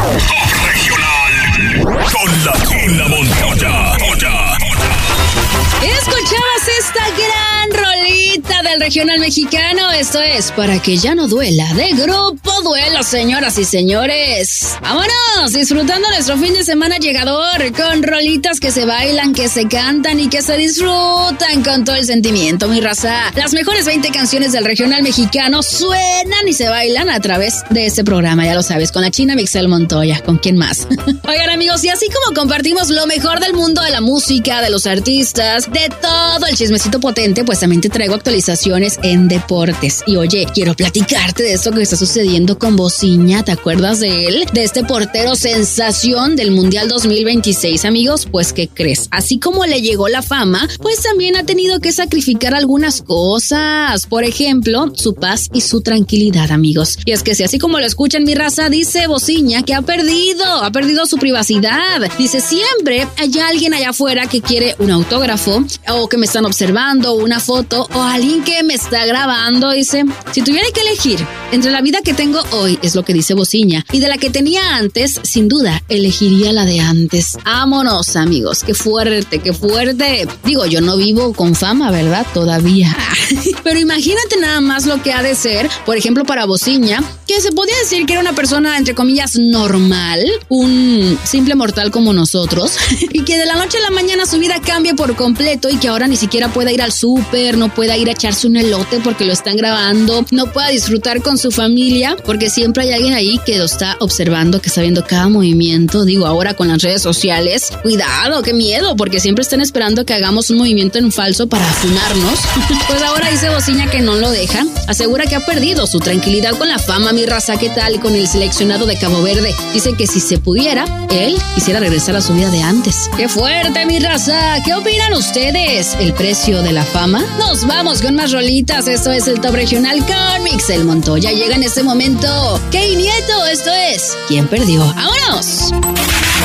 Top Regional con la Montoya. Escuchabas esta gran rolita del regional mexicano. Esto es Para que ya no duela, de Grupo Duelo, señoras y señores. Vámonos, disfrutando nuestro fin de semana llegador con rolitas que se bailan, que se cantan y que se disfrutan con todo el sentimiento, mi raza. Las mejores 20 canciones del regional mexicano suenan y se bailan a través de este programa, ya lo sabes, con la China Mixel Montoya. ¿Con quién más? Oigan, amigos, y así como compartimos lo mejor del mundo de la música, de los artistas, de todo el chismecito potente, pues también te traigo actualizaciones en deportes. Y oye, quiero platicarte de esto que está sucediendo con Bociña. ¿Te acuerdas de él? De este portero sensación del Mundial 2026, amigos. Pues, ¿qué crees? Así como le llegó la fama, pues también ha tenido que sacrificar algunas cosas. Por ejemplo, su paz y su tranquilidad, amigos. Y es que si así como lo escuchan, mi raza, dice Bociña que ha perdido su privacidad. Dice, siempre hay alguien allá afuera que quiere un autógrafo, o que me están observando, una foto, o alguien que me está grabando. Dice, si tuviera que elegir entre la vida que tengo hoy, es lo que dice Bociña, y de la que tenía antes, sin duda, elegiría la de antes. Vámonos, amigos, qué fuerte, qué fuerte. Digo, yo no vivo con fama, ¿verdad? Todavía. Pero imagínate nada más lo que ha de ser, por ejemplo, para Bociña, que se podía decir que era una persona, entre comillas, normal, un simple mortal como nosotros, y que de la noche a la mañana su vida cambie por completo y que ahora ni siquiera pueda ir al súper, no pueda ir a echarse un elote porque lo están grabando, no pueda disfrutar con su familia porque siempre hay alguien ahí que lo está observando, que está viendo cada movimiento. Digo, ahora con las redes sociales, cuidado, qué miedo, porque siempre están esperando que hagamos un movimiento en falso para funarnos. Pues ahora dice Bociña que no lo deja, asegura que ha perdido su tranquilidad con la fama, mi raza. ¿Qué tal con el seleccionado de Cabo Verde? Dice que si se pudiera, él quisiera regresar a su vida de antes. ¡Qué fuerte, mi raza! ¿Qué opinan ustedes? ¿El precio de la fama? Nos vamos con más rolitas. Esto es el Top Regional con Mixel Montoya. Llega en este momento Key Nieto. Esto es ¿Quién perdió? ¡Vámonos!